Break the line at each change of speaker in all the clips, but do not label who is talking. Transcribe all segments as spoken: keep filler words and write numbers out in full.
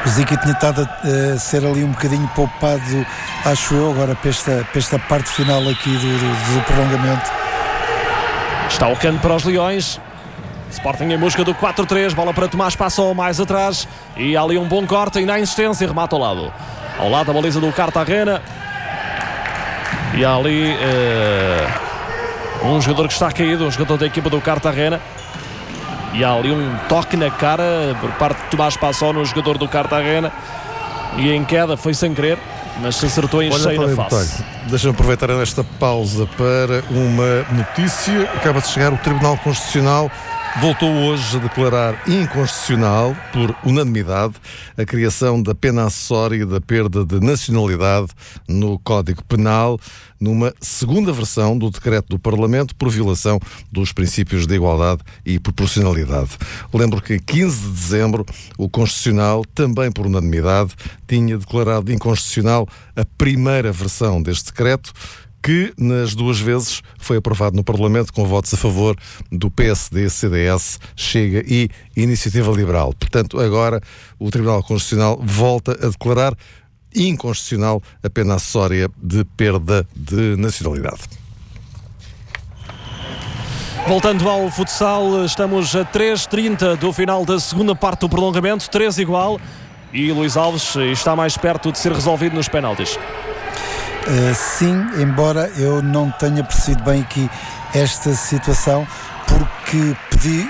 O Zico tinha estado a uh, ser ali um bocadinho poupado, acho eu, agora para esta, para esta parte final aqui do, do, do prolongamento.
Está o canto para os Leões. Sporting em busca do quatro três, bola para Tomás Passó mais atrás e há ali um bom corte, ainda há insistência, remata ao lado ao lado da baliza do Cartagena e há ali uh, um jogador que está caído, um jogador da equipa do Cartagena, e há ali um toque na cara por parte de Tomás Passó no jogador do Cartagena e em queda foi sem querer, mas se acertou em cheio na face.
Deixa-me aproveitar esta pausa para uma notícia. Acaba de chegar o Tribunal Constitucional. Voltou hoje a declarar inconstitucional, por unanimidade, a criação da pena acessória da perda de nacionalidade no Código Penal, numa segunda versão do decreto do Parlamento por violação dos princípios de igualdade e proporcionalidade. Lembro que em quinze de dezembro o Constitucional, também por unanimidade, tinha declarado inconstitucional a primeira versão deste decreto, que nas duas vezes foi aprovado no Parlamento com votos a favor do P S D, C D S, Chega e Iniciativa Liberal. Portanto, agora o Tribunal Constitucional volta a declarar inconstitucional a pena acessória de perda de nacionalidade.
Voltando ao futsal, estamos a três e trinta do final da segunda parte do prolongamento, três igual, e Luís Alves está mais perto de ser resolvido nos penaltis.
Uh, sim, embora eu não tenha percebido bem aqui esta situação, porque pedi...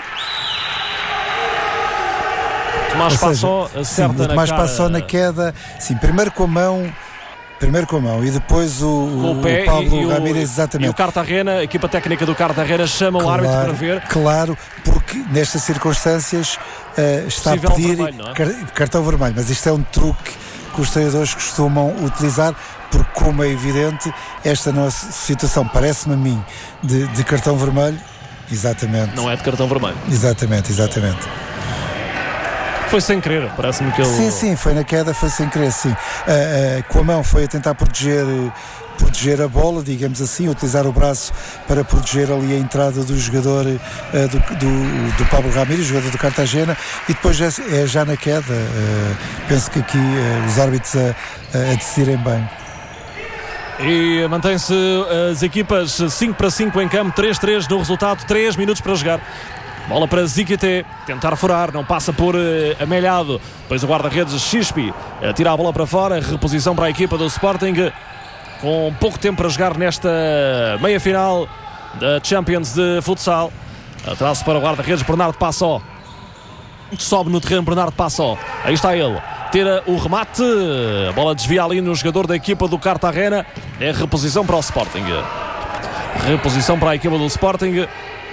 Tomás Passó acerta
sim,
na
Tomás
cara...
Passó na queda, sim, primeiro com a mão, primeiro com a mão e depois o,
o,
o,
pé,
o Pablo
e
Ramírez,
o,
exatamente.
E o Cartagena, a equipa técnica do Cartagena chama
claro,
o árbitro para ver.
Claro, porque nestas circunstâncias uh, está
possível
a pedir
vermelho,
é? cartão vermelho, mas isto é um truque que os treinadores costumam utilizar, porque, como é evidente, esta nossa situação parece-me a mim de, de cartão vermelho. Exatamente.
Não é de cartão vermelho.
Exatamente, exatamente.
Foi sem querer, parece-me que ele...
Sim, sim, foi na queda, foi sem querer, sim. Uh, uh, com a mão foi a tentar proteger, uh, proteger a bola, digamos assim, utilizar o braço para proteger ali a entrada do jogador uh, do, do, do Pablo Ramírez, jogador do Cartagena, e depois é, é já na queda. Uh, penso que aqui uh, os árbitros a, a decidirem bem.
E mantém-se as equipas cinco para cinco em campo, três a três no resultado, três minutos para jogar. Bola para Ziquité, tentar furar, não passa por uh, Amelhado. Depois o guarda-redes Xispi uh, tira a bola para fora, reposição para a equipa do Sporting, com pouco tempo para jogar nesta meia-final da Champions de futsal. Atraso para o guarda-redes Bernardo Passó. Sobe no terreno Bernardo Passó. Aí está ele. Tira o remate. A bola desvia ali no jogador da equipa do Cartagena. É reposição para o Sporting. Reposição para a equipa do Sporting.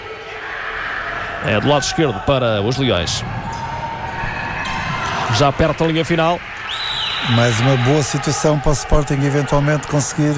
É do lado esquerdo para os Leões. Já perto da linha final.
Mais uma boa situação para o Sporting eventualmente conseguir.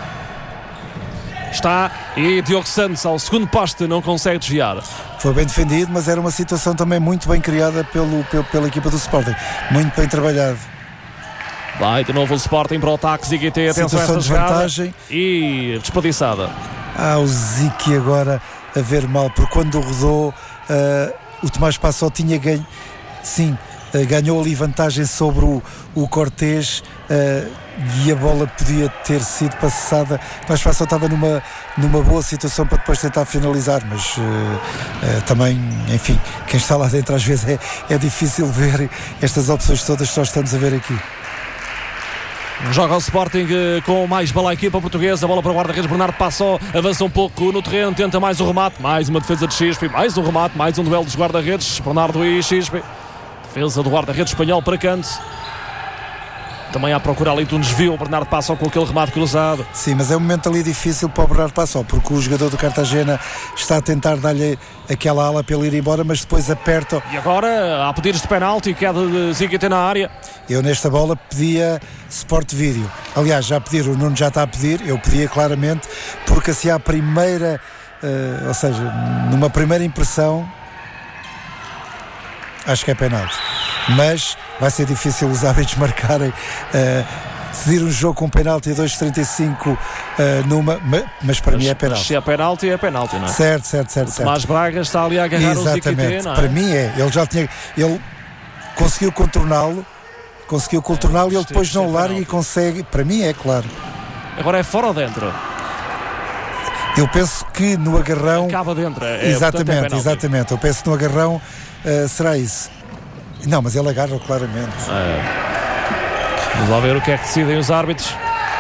Está, e Diogo Santos ao segundo poste não consegue desviar.
Foi bem defendido, mas era uma situação também muito bem criada pelo, pelo, pela equipa do Sporting. Muito bem trabalhado.
Vai de novo o Sporting para o ataque. Ziquité, atenção a esta jogada. E desperdiçada.
Ah, o Ziqui agora a ver mal, porque quando rodou uh, o Tomás Passó tinha ganho, sim, uh, ganhou ali vantagem sobre o, o Cortés, uh, e a bola podia ter sido passada. Tomás Passó estava numa, numa boa situação para depois tentar finalizar, mas uh, uh, também, enfim, quem está lá dentro às vezes é, é difícil ver estas opções todas que nós estamos a ver aqui.
Joga o Sporting com mais bola a equipa portuguesa. Bola para o guarda-redes Bernardo Passó. Avança um pouco no terreno, tenta mais um remate. Mais uma defesa de Xispi, mais um remate, mais um duelo dos guarda-redes Bernardo e Xispi. Defesa do guarda-redes espanhol para canto. Também à procura ali de um desvio, o Bernardo Passó com aquele remate cruzado.
Sim, mas é um momento ali difícil para o Bernardo Passó, porque o jogador do Cartagena está a tentar dar-lhe aquela ala para ele ir embora, mas depois aperta.
E agora há pedidos de penalti, queda de Ziquité na área.
Eu nesta bola pedia Sport Video. Aliás, já pediram, o Nuno já está a pedir, eu pedia claramente, porque assim à primeira, uh, ou seja, numa primeira impressão, acho que é penalti. Mas vai ser difícil os árbitros marcarem, uh, decidir um jogo com penalti a dois trinta e cinco uh, numa, mas para mas, mim é penalti.
Se é penalti, é penalti, não é?
Certo, certo, certo.
O Tomás Braga está ali a agarrar o Ziquité, não é?
Para mim é, ele já tinha, ele conseguiu contorná-lo, conseguiu contorná-lo e ele depois
isto é
não larga
penalti.
e consegue, para mim é claro.
Agora é fora ou dentro?
Eu penso que no agarrão...
Acaba dentro. É,
exatamente,
portanto, é
exatamente. Eu penso que no agarrão uh, será isso. Não, mas ele agarra claramente.
É. Vamos lá ver o que é que decidem os árbitros.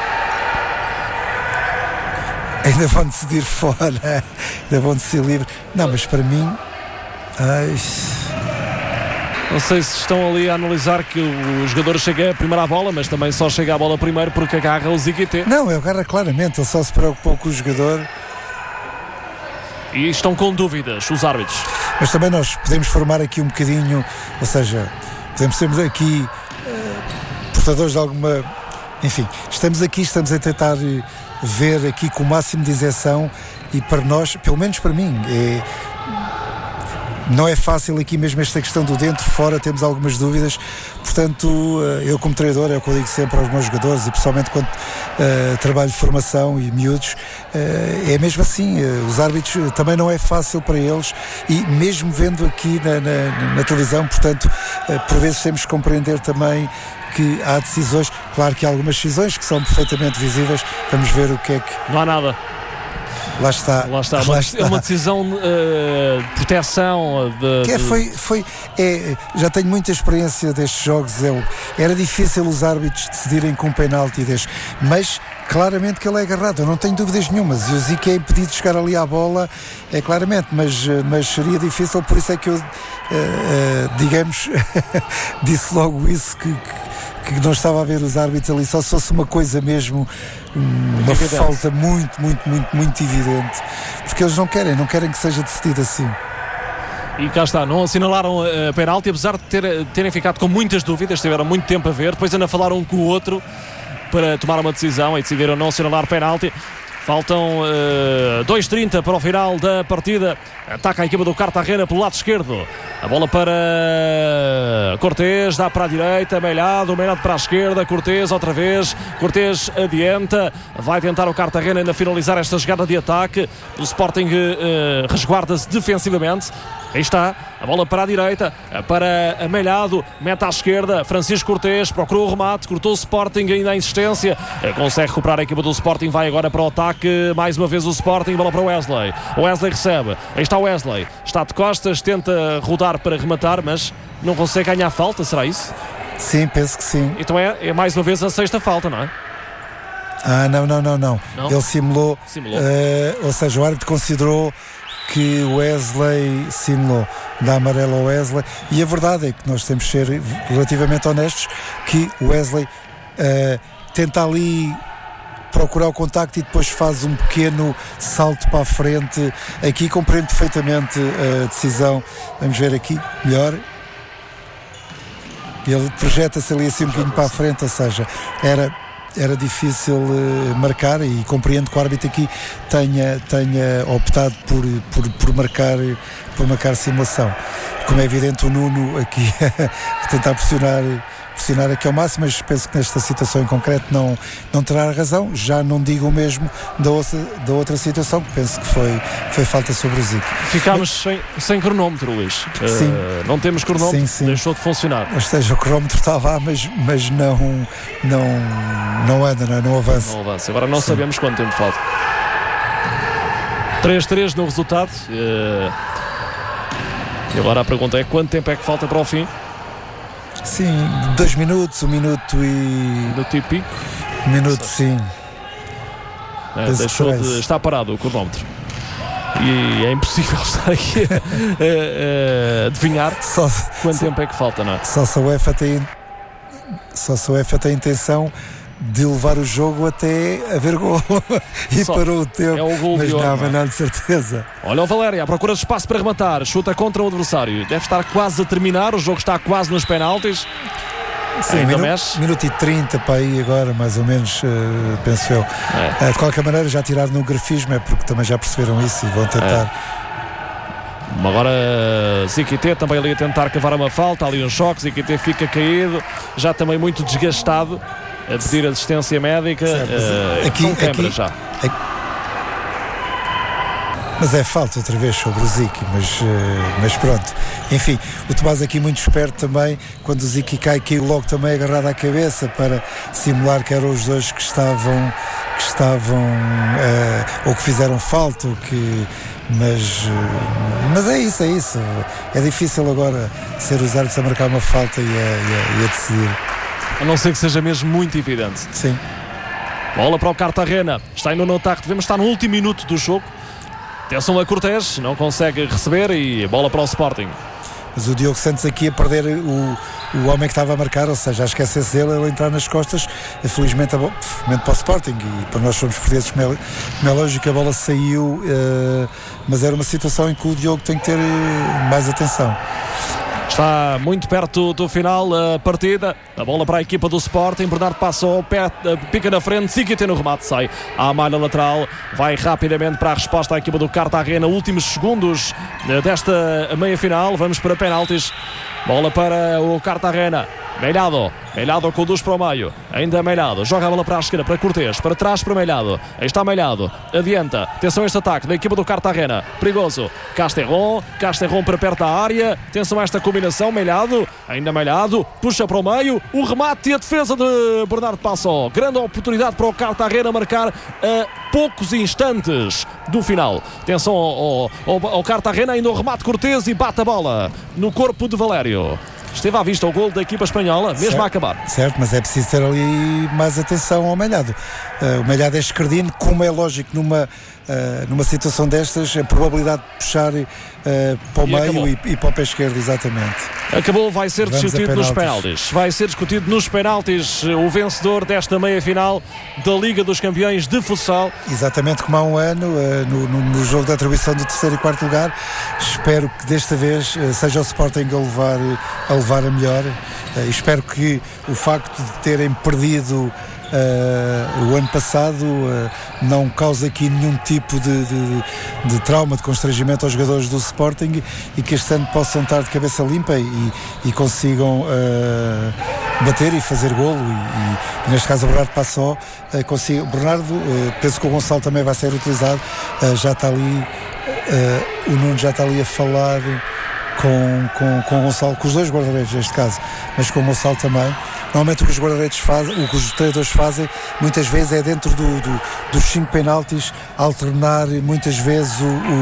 Ainda vão decidir fora. Ainda vão decidir livre. Não, mas para mim... Ai...
Não sei se estão ali a analisar que o jogador chega a primeira à bola, mas também só chega à bola primeiro porque agarra o Ziquité.
Não, ele agarra claramente. Ele só se preocupou com o jogador.
E estão com dúvidas os árbitros.
Mas também nós podemos formar aqui um bocadinho, ou seja, podemos ser aqui uh, portadores de alguma... Enfim, estamos aqui, estamos a tentar uh, ver aqui com o máximo de isenção e para nós, pelo menos para mim, é... não é fácil aqui mesmo esta questão do dentro, fora, temos algumas dúvidas, portanto eu como treinador é o que eu digo sempre aos meus jogadores e pessoalmente quando uh, trabalho de formação e miúdos, uh, é mesmo assim, uh, os árbitros também não é fácil para eles e mesmo vendo aqui na, na, na televisão, portanto uh, por vezes temos que compreender também que há decisões, claro que há algumas decisões que são perfeitamente visíveis, vamos ver o que é que...
Não há nada.
Lá está.
Lá está.
Lá
Uma,
está.
É uma decisão uh, de proteção. De,
que é,
de...
foi, foi, é, já tenho muita experiência destes jogos. É, era difícil os árbitros decidirem com um penalti deste, mas claramente que ele é agarrado. Eu não tenho dúvidas nenhumas. E o Zico é impedido de chegar ali à bola, é claramente, mas, mas seria difícil. Por isso é que eu, uh, uh, digamos, disse logo isso que. que que não estava a ver os árbitros ali, só se fosse uma coisa mesmo, uma
evidente.
falta muito, muito, muito, muito evidente, porque eles não querem, não querem que seja decidido assim.
E cá está, não assinalaram a penalti, apesar de ter, terem ficado com muitas dúvidas, tiveram muito tempo a ver, depois ainda falaram um com o outro para tomar uma decisão e decidiram não assinalar penalti. Faltam uh, dois e trinta para o final da partida. Ataca a equipa do Cartagena pelo lado esquerdo. A bola para Cortés, dá para a direita, Melhado, Melhado para a esquerda, Cortés outra vez, Cortés adianta, vai tentar o Cartagena ainda finalizar esta jogada de ataque. O Sporting uh, resguarda-se defensivamente. Aí está, a bola para a direita, para Melhado, mete à esquerda, Francisco Cortés, procurou o remate, cortou o Sporting, ainda a insistência, consegue recuperar a equipa do Sporting, vai agora para o ataque, mais uma vez o Sporting, bola para o Wesley, o Wesley recebe, aí está o Wesley, está de costas, tenta rodar para rematar, mas não consegue ganhar falta, será isso?
Sim, penso que sim.
Então é, é mais uma vez a sexta falta, não é?
Ah, não, não, não, não.
Não?
Ele simulou,
Simulou.
Uh, ou seja, o árbitro considerou que o Wesley simulou, dá amarelo ao Wesley, e a verdade é que nós temos de ser relativamente honestos, que o Wesley uh, tenta ali procurar o contacto e depois faz um pequeno salto para a frente. Aqui compreendo perfeitamente a decisão. Vamos ver aqui melhor. Ele projeta-se ali assim um bocadinho para a frente, ou seja, era era difícil uh, marcar, e compreendo que o árbitro aqui tenha, tenha optado por, por, por, marcar, por marcar simulação. Como é evidente, o Nuno aqui a tentar pressionar, pressionar aqui ao máximo, mas penso que nesta situação em concreto não, não terá razão. Já não digo o mesmo da outra, da outra situação, que penso que foi, foi falta sobre o Zico.
Ficámos sem, sem cronómetro, Luís.
Sim.
Uh, não temos cronómetro,
sim, sim.
Deixou de funcionar.
Ou seja, o cronómetro está lá, mas, mas não, não, não anda, não, não avança.
Não avança. Agora não
sim.
sabemos quanto tempo falta. três a três no resultado. Uh, e agora a pergunta é: quanto tempo é que falta para o fim?
Sim, dois minutos, um minuto e...
No típico.
Um minuto, sim.
É, deixou de... Está parado o cronómetro. E é impossível estar aqui a, a, a adivinhar
só,
quanto
só,
tempo é que falta, não é?
Só se a UEFA tem, só se a UEFA tem a intenção de levar o jogo até haver gol e
Só.
parou o tempo,
é o gol
mas
de
não,
ouro,
mas não de certeza.
Olha o Valéria à procura de espaço para rematar, chuta contra o adversário, deve estar quase a terminar, o jogo está quase nos penaltis.
Sim,
ainda
minu-
mexe.
minuto e trinta para aí agora, mais ou menos, uh, penso eu.
É.
Uh, de qualquer maneira, já tirar no grafismo é porque também já perceberam isso e vão tentar.
É. Agora Ziquité também ali a tentar cavar uma falta, ali um choque, Ziquité fica caído, já também muito desgastado, a pedir assistência médica.
Certo,
uh,
aqui,
com câmara
aqui,
já.
Aqui, Mas é falta outra vez sobre o Ziki, mas, uh, mas pronto. Enfim, o Tomás aqui muito esperto também, quando o Ziki cai, caiu logo também agarrado à cabeça para simular que eram os dois que estavam, que estavam uh, ou que fizeram falta, ou que, mas, uh, mas é isso, é isso. É difícil agora ser os árbitros a marcar uma falta e a, e a, e a decidir.
A não ser que seja mesmo muito evidente.
Sim.
Bola para o Cartagena, está ainda no ataque, devemos estar no último minuto do jogo. Atenção a Cortés, não consegue receber e bola para o Sporting.
Mas o Diogo Santos aqui a perder o, o homem que estava a marcar, ou seja, a esquecer-se dele, ele entrar nas costas, felizmente, felizmente para o Sporting, e para nós somos portugueses, como é, como é lógico, a bola saiu, uh, mas era uma situação em que o Diogo tem que ter mais atenção.
Está muito perto do final a partida. A bola para a equipa do Sporting. Bernardo passou, pé, pica na frente. Ziki tem no remate, sai à malha lateral. Vai rapidamente para a resposta à equipa do Cartagena. Últimos segundos desta meia-final. Vamos para penaltis. Bola para o Cartagena. Melhado, Melhado conduz para o meio, ainda Melhado, joga a bola para a esquerda, para Cortés, para trás para Melhado, aí está Melhado, adianta, atenção a este ataque da equipa do Cartagena, perigoso, Casterron, Casterron para perto da área, atenção a esta combinação, Melhado, ainda Melhado, puxa para o meio, o remate e a defesa de Bernardo Passó, grande oportunidade para o Cartagena marcar a poucos instantes do final, atenção ao, ao, ao Cartagena, ainda o remate Cortés e bate a bola no corpo de Valério. Esteve à vista o gol da equipa espanhola, mesmo
certo,
a acabar.
Certo, mas é preciso ter ali mais atenção ao Melhado. Uh, o Melhado é esquerdino, como é lógico numa, uh, numa situação destas, a probabilidade de puxar uh, para o
e
meio e, e para o pé esquerdo, exatamente.
Acabou, vai ser
Vamos
discutido nos penaltis. Vai ser discutido nos penaltis o vencedor desta meia-final da Liga dos Campeões de Futsal.
Exatamente como há um ano, uh, no, no, no jogo da atribuição do terceiro e quarto lugar. Espero que desta vez uh, seja o Sporting a levar a, levar a melhor. Uh, espero que o facto de terem perdido Uh, o ano passado uh, não causa aqui nenhum tipo de, de, de trauma, de constrangimento aos jogadores do Sporting, e que este ano possam estar de cabeça limpa e, e consigam uh, bater e fazer golo e, e neste caso o Bernardo Passó uh, consiga, Bernardo, uh, penso que o Gonçalo também vai ser utilizado, uh, já está ali uh, o Nuno já está ali a falar com, com, com o Gonçalo, com os dois guarda-redes neste caso, mas com o Gonçalo também. Normalmente o que os guarda-redes fazem, o que os treinadores fazem, muitas vezes é dentro do, do, dos cinco penaltis, alternar muitas vezes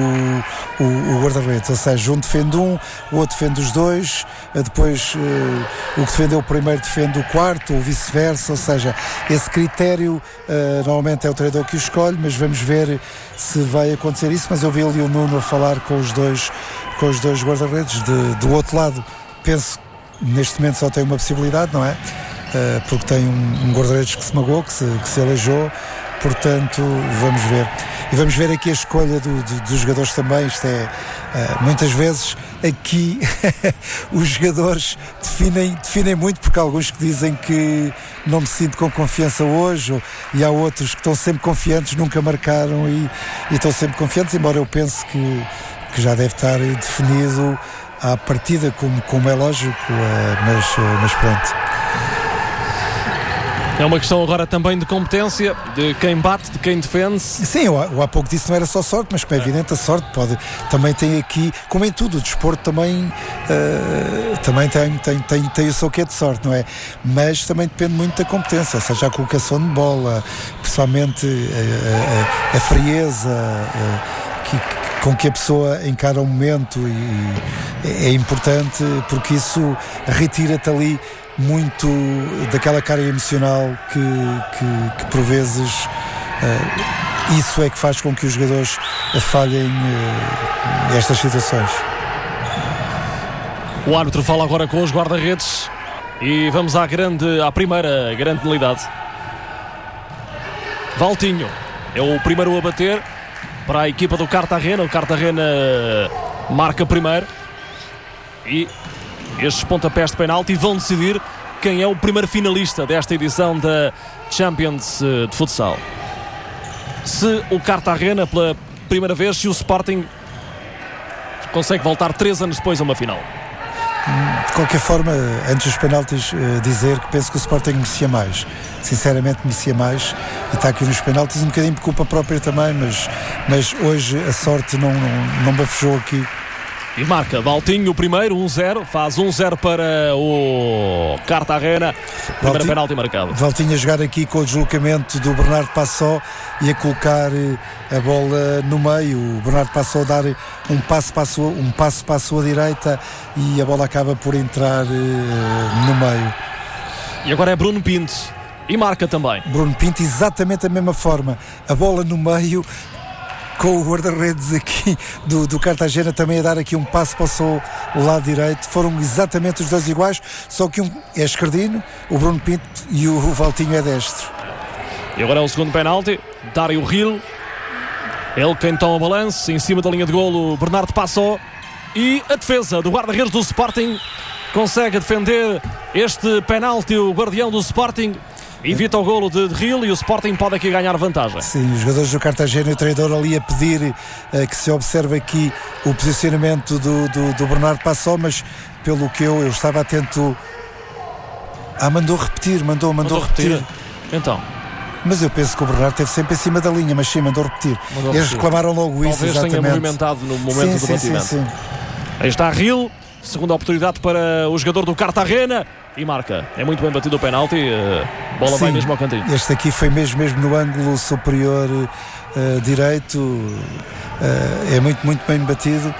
o, o, o guarda-redes, ou seja, um defende um, o outro defende os dois, depois uh, o que defendeu o primeiro defende o quarto, ou vice-versa, ou seja, esse critério uh, normalmente é o treinador que o escolhe, mas vamos ver se vai acontecer isso. Mas eu vi ali o Nuno a falar com os dois, com os dois guarda-redes. De, do outro lado, penso que neste momento só tem uma possibilidade, não é? Uh, porque tem um, um guarda-redes que se magoou, que se, que se aleijou, portanto vamos ver. E vamos ver aqui a escolha do, do, dos jogadores também. Isto é, uh, muitas vezes aqui os jogadores definem, definem muito, porque há alguns que dizem que não me sinto com confiança hoje, ou, e há outros que estão sempre confiantes, nunca marcaram e, e estão sempre confiantes, embora eu pense que, que já deve estar definido à partida, como, como é lógico, mas, mas pronto.
É uma questão agora também de competência, de quem bate, de quem defende.
Sim, eu, eu há pouco disse não era só sorte, mas como é evidente a sorte pode, também tem aqui, como em tudo, o desporto também, uh, também tem, tem, tem, tem o seu quê de sorte, não é? Mas também depende muito da competência, ou seja, a colocação de bola, principalmente a, a, a frieza, a, que, com que a pessoa encara o momento, e é importante porque isso retira-te ali muito daquela carga emocional que, que, que por vezes uh, isso é que faz com que os jogadores falhem uh, estas situações.
O árbitro fala agora com os guarda-redes e vamos à, grande, à primeira grande penalidade. Valtinho é o primeiro a bater para a equipa do Cartagena. O Cartagena marca primeiro e estes pontapés de penalti vão decidir quem é o primeiro finalista desta edição da Champions de Futsal. Se o Cartagena pela primeira vez, se o Sporting consegue voltar três anos depois a uma final.
De qualquer forma, antes dos penaltis, dizer que penso que o Sporting merecia mais. Sinceramente merecia mais, e está aqui nos penaltis um bocadinho de culpa própria também, mas, mas hoje a sorte não, não, não bafejou aqui.
E marca Valtinho o primeiro, um zero, faz um zero para o Cartagena, primeiro
Valtinho,
penalti marcado.
Valtinho a jogar aqui com o deslocamento do Bernardo Passó e a colocar a bola no meio. O Bernardo Passó a dar um passo para a sua, um passo para a sua direita e a bola acaba por entrar uh, no meio.
E agora é Bruno Pinto. E marca também.
Bruno Pinto, exatamente da mesma forma. A bola no meio, com o guarda-redes aqui do, do Cartagena também a dar aqui um passo para o seu lado direito. Foram exatamente os dois iguais, só que um é esquerdino, o Bruno Pinto, e o, o Valtinho é destro.
E agora é o segundo penalti. Dário Gil. Ele quem toma o balanço. Em cima da linha de golo, Bernardo Passó. E a defesa do guarda-redes do Sporting consegue defender este penalti. O guardião do Sporting evita o golo de Gil e o Sporting pode aqui ganhar vantagem.
Sim, os jogadores do Cartagena e o treinador ali a pedir uh, que se observe aqui o posicionamento do, do, do Bernardo Passó, mas pelo que eu, eu estava atento. Ah, mandou repetir, mandou, mandou, mandou repetir. repetir.
Então.
Mas eu penso que o Bernardo esteve sempre em cima da linha, mas sim, mandou repetir. Mandou Eles repetir. reclamaram logo isso.
Talvez
exatamente.
tenha movimentado no momento
sim,
do
sim,
batimento.
Sim, sim.
Aí está Gil, segunda oportunidade para o jogador do Cartagena. E marca, é muito bem batido o penalti, uh, bola
Sim,
vai mesmo ao cantinho.
Este aqui foi mesmo, mesmo no ângulo superior uh, direito, uh, é muito, muito bem batido.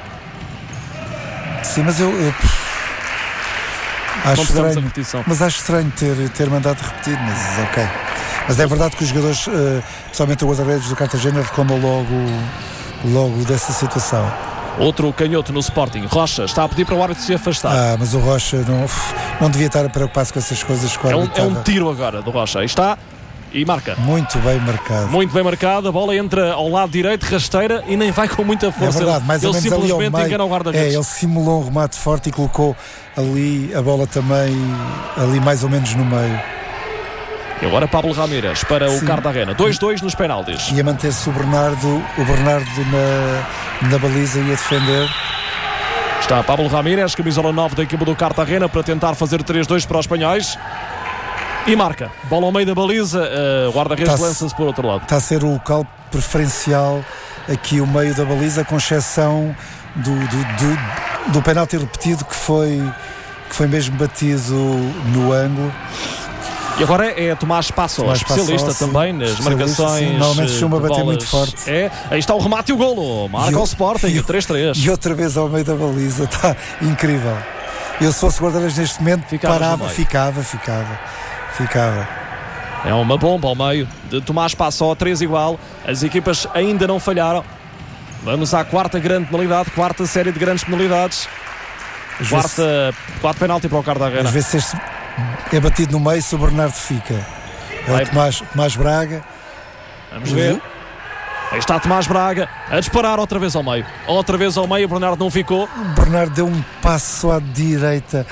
Sim, mas eu, eu acho estranho, mas acho estranho ter, ter mandado repetir, mas ok. Mas é verdade que os jogadores, uh, principalmente o guarda-redes do Cartagena, reclamam logo, logo dessa situação.
Outro canhoto no Sporting, Rocha, está a pedir para o árbitro se afastar.
Ah, mas o Rocha não, não devia estar a preocupar-se com essas coisas.
É um, é um tiro agora do Rocha, aí está e marca.
Muito bem marcado.
Muito bem marcado, a bola entra ao lado direito, rasteira e nem vai com muita força.
É verdade, mais
ele
ou menos
simplesmente
ali ao meio,
engana o guarda-redes.
É, ele simulou um remate forte e colocou ali a bola também, ali mais ou menos no meio.
E agora Pablo Ramírez para
Sim.
o Cartagena. dois dois nos penaltis.
E a manter-se o Bernardo, o Bernardo na, na baliza e a defender.
Está Pablo Ramírez, camisola nove da equipa do Cartagena, para tentar fazer três dois para os espanhóis. E marca. Bola ao meio da baliza. O uh, guarda-redes lança-se por outro lado.
Está a ser o local preferencial aqui o meio da baliza, com exceção do, do, do, do penalti repetido que foi, que foi mesmo batido no ângulo.
E agora é Tomás Passó,
Tomás
especialista
Passó,
também nas marcações.
Sim. Normalmente costuma bater
bolas.
muito forte.
É, aí está o remate e o golo. Marca o Sporting, três três.
E outra vez ao meio da baliza, está incrível. Eu, se fosse guarda-redes neste momento,
Ficavas
parava, ficava, ficava, ficava.
É uma bomba ao meio de Tomás Passó, três igual. As equipas ainda não falharam. Vamos à quarta grande penalidade, quarta série de grandes penalidades. Às quarta, vezes, quarto penalti para o Cartagena.
Às vezes este é batido no meio, se o Bernardo fica. É Vai. o Tomás, Tomás Braga.
Vamos ver. Uhum. Aí está Tomás Braga a disparar outra vez ao meio. Outra vez ao meio, o Bernardo não ficou.
O Bernardo deu um passo à direita.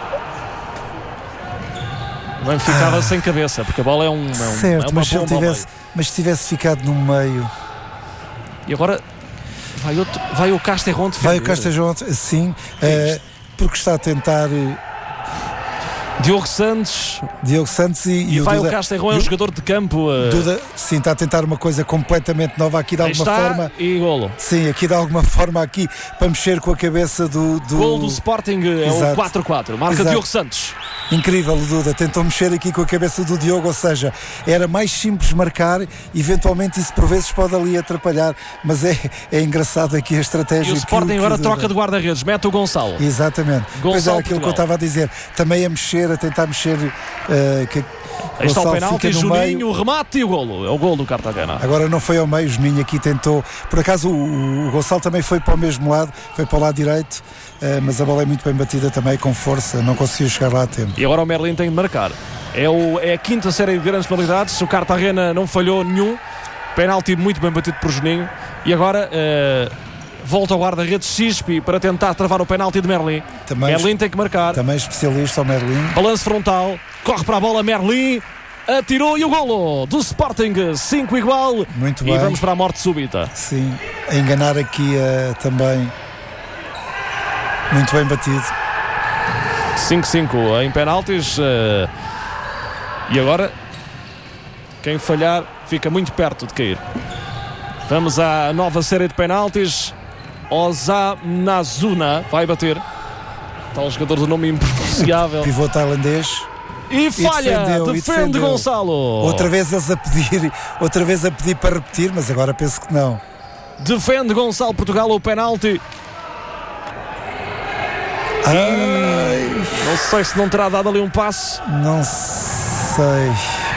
Não ficava ah. sem cabeça, porque a bola é, um, é, um,
certo,
é uma
mas se
bomba
ele tivesse, mas se tivesse ficado no meio.
E agora vai, outro, vai o Casterron defender.
Vai o Casterron, sim, é uh, porque está a tentar. Uh,
Diogo Santos
Diogo Santos e,
e,
e
vai
o, Duda,
o Casterron, é um jogador de campo. Uh...
Duda, sim, está a tentar uma coisa completamente nova aqui de alguma
está,
forma.
E golo.
Sim, aqui de alguma forma aqui para mexer com a cabeça do. do...
Golo do Sporting é Exato. O quatro quatro. Marca
Exato.
Diogo Santos.
Incrível, o Duda tentou mexer aqui com a cabeça do Diogo, ou seja, era mais simples marcar, eventualmente isso por vezes pode ali atrapalhar, mas é, é engraçado aqui a estratégia.
E o Sporting agora troca de guarda-redes, mete o Gonçalo.
Exatamente,
Gonçalo,
pois é aquilo
Portugal.
Que eu estava a dizer, também a mexer, a tentar mexer, uh, que
aí está o penalti, Juninho,
meio.
o remate e o golo, é o golo do Cartagena.
Agora não foi ao meio, o Juninho aqui tentou, por acaso o, o Gonçalo também foi para o mesmo lado, foi para o lado direito, uh, mas a bola é muito bem batida também, com força, não conseguiu chegar lá a tempo.
E agora o Merlin tem de marcar. É, o, é a quinta série de grandes penalidades. O Cartagena não falhou nenhum. Penalti muito bem batido por Juninho. E agora uh, volta ao guarda-redes Xispi para tentar travar o penalti de Merlin. Também Merlin tem que marcar.
Também especialista o Merlin.
Balanço frontal. Corre para a bola Merlin. Atirou e o golo do Sporting. cinco igual.
Muito
e
bem.
E vamos para a morte súbita.
Sim. A enganar aqui uh, também. Muito bem batido.
cinco cinco em penaltis. Uh, e agora, quem falhar fica muito perto de cair. Vamos à nova série de penaltis. Ozanazuna vai bater. Tal jogador do nome impronunciável.
Pivô tailandês.
E falha,
e defendeu,
defende
e defendeu.
Gonçalo.
Outra vez eles a pedir, outra vez a pedir para repetir, mas agora penso que não.
Defende Gonçalo, Portugal, o penalti.
Ai,
não sei se não terá dado ali um passo.
Não sei.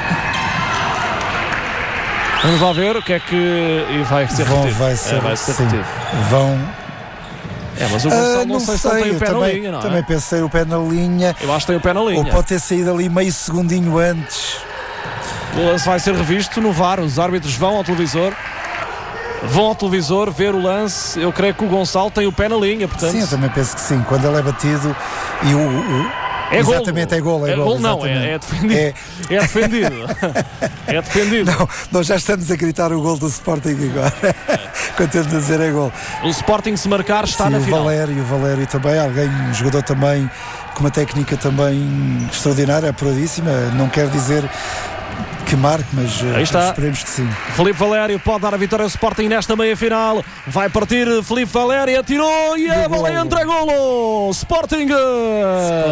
Vamos lá ver o que é que... E vai ser
Vão,
repetido.
vai ser,
é, vai ser
sim.
repetido.
Vão...
É, mas o Gonçalo
ah,
não,
não
sei,
sei
se tem o pé
também,
na linha, não
também
é?
pensei o pé na linha.
Eu acho que tem o pé na linha.
Ou pode ter saído ali meio segundinho antes.
O lance vai ser revisto no V A R. Os árbitros vão ao televisor. Vão ao televisor ver o lance. Eu creio que o Gonçalo tem o pé na linha, portanto...
Sim, eu também penso que sim. Quando ele é batido e o... o...
É
exatamente,
golo.
é golo. É,
é
golo,
golo não, é, é defendido. É, é defendido. É defendido.
Não, nós já estamos a gritar o gol do Sporting agora. Quando temos a dizer é gol.
O Sporting, se marcar, está
sim,
na
o
final.
Valério, o Valério também, alguém, um jogador também com uma técnica também extraordinária, apuradíssima. Não quer dizer que marque, mas
aí está.
Esperemos que sim.
Filipe Valério pode dar a vitória ao Sporting nesta meia-final. Vai partir Filipe Valério, atirou e a bola entra, golo! Sporting!